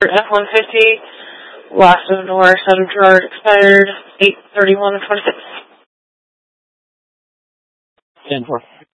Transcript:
F-150, last of Norris, Adam Gerard, expired 8/31/26. 10-4.